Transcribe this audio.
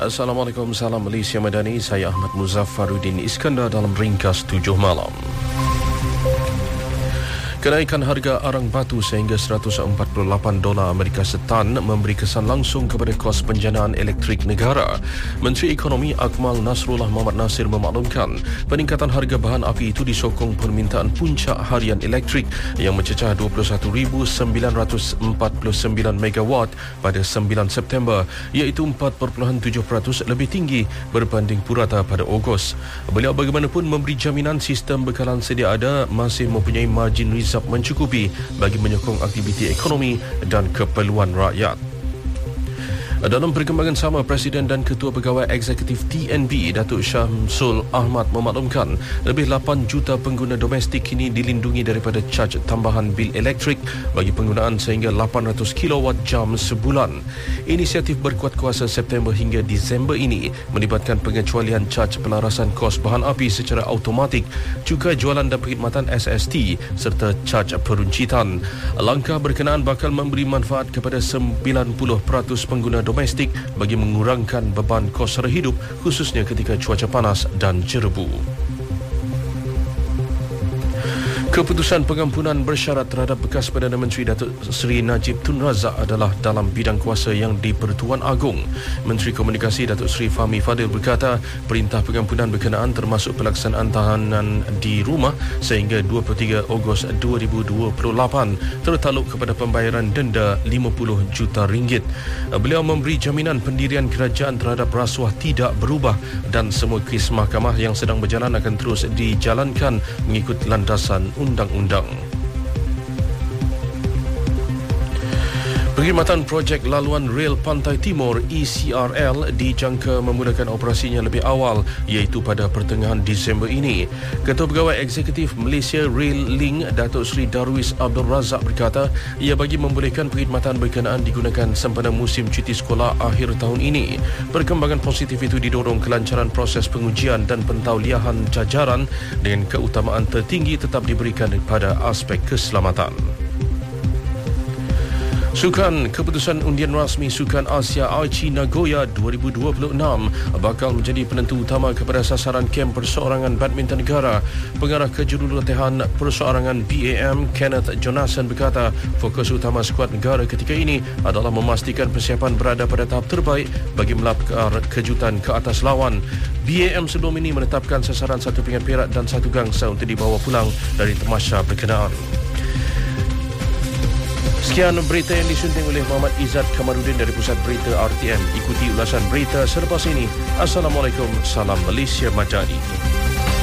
Assalamualaikum, salam Malaysia Madani. Saya Ahmad Muzaffaruddin Iskandar dalam ringkas 7 malam. Kenaikan harga arang batu sehingga $148 Amerika setan memberi kesan langsung kepada kos penjanaan elektrik negara. Menteri Ekonomi Akmal Nasrullah Mohamad Nasir memaklumkan peningkatan harga bahan api itu disokong permintaan puncak harian elektrik yang mencecah 21,949 megawatt pada 9 September iaitu 4.7% lebih tinggi berbanding purata pada Ogos. Beliau bagaimanapun memberi jaminan sistem bekalan sedia ada masih mempunyai margin reserve mencukupi bagi menyokong aktiviti ekonomi dan keperluan rakyat. Dalam perkembangan sama, Presiden dan Ketua Pegawai Eksekutif TNB, Datuk Syamsul Ahmad memaklumkan lebih 8 juta pengguna domestik kini dilindungi daripada caj tambahan bil elektrik bagi penggunaan sehingga 800 kilowatt jam sebulan. Inisiatif berkuat kuasa September hingga Disember ini melibatkan pengecualian caj pelarasan kos bahan api secara automatik, cukai jualan dan perkhidmatan SST serta caj peruncitan. Langkah berkenaan bakal memberi manfaat kepada 90% pengguna domestik bagi mengurangkan beban kos sara hidup khususnya ketika cuaca panas dan jerebu. Keputusan pengampunan bersyarat terhadap bekas Perdana Menteri Datuk Seri Najib Tun Razak adalah dalam bidang kuasa yang di-Pertuan Agong. Menteri Komunikasi Datuk Seri Fahmi Fadil berkata, perintah pengampunan berkenaan termasuk pelaksanaan tahanan di rumah sehingga 23 Ogos 2028 tertakluk kepada pembayaran denda RM50 juta. Beliau memberi jaminan pendirian kerajaan terhadap rasuah tidak berubah dan semua kes mahkamah yang sedang berjalan akan terus dijalankan mengikut landasan undang-undang. Perkhidmatan projek laluan rel Pantai Timur ECRL dijangka memulakan operasinya lebih awal iaitu pada pertengahan Disember ini. Ketua Pegawai Eksekutif Malaysia Rail Link Datuk Seri Darwis Abdul Razak berkata ia bagi membolehkan perkhidmatan berkenaan digunakan sempena musim cuti sekolah akhir tahun ini. Perkembangan positif itu didorong kelancaran proses pengujian dan pentauliahan jajaran dengan keutamaan tertinggi tetap diberikan pada aspek keselamatan. Sukan, keputusan undian rasmi Sukan Asia Aichi Nagoya 2026 bakal menjadi penentu utama kepada sasaran kem perseorangan badminton negara. Pengarah kejurulatihan perseorangan BAM Kenneth Jonathan berkata fokus utama skuad negara ketika ini adalah memastikan persiapan berada pada tahap terbaik bagi melakar kejutan ke atas lawan. BAM sebelum ini menetapkan sasaran 1 pingat perak dan 1 gangsa untuk dibawa pulang dari tamasya berkenaan. Sekian berita yang disunting oleh Muhammad Izzat Kamarudin dari Pusat Berita RTM. Ikuti ulasan berita selepas ini. Assalamualaikum, salam Malaysia Madani.